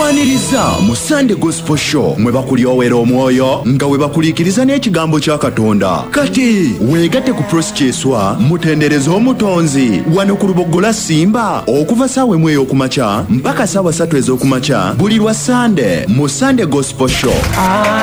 Kwaniriza mu Sunday Gospel Show mwe bakulyowera omwoyo nga we bakuliikiriza n'ekigambo kya Katonda. Kati weegatte ku Prosekyeswa mutendereza omutonzi wano ku Lubogola Simba okuva ssaawa emu ey'okumakya mpaka ssaawa 3 ez'okumakya buli lwa Sunday mu Sunday Gospel Show.